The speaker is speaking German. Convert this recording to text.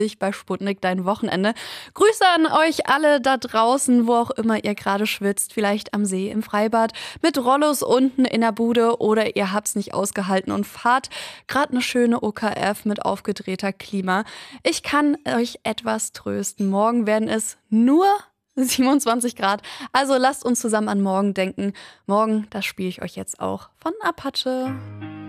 bei Sputnik dein Wochenende. Grüße an euch alle da draußen, wo auch immer ihr gerade schwitzt. Vielleicht am See, im Freibad, mit Rollos unten in der Bude oder ihr habt's nicht ausgehalten und fahrt gerade eine schöne OKF mit aufgedrehter Klima. Ich kann euch etwas trösten. Morgen werden es nur 27 Grad. Also lasst uns zusammen an morgen denken. Morgen, das spiele ich euch jetzt auch von Apache.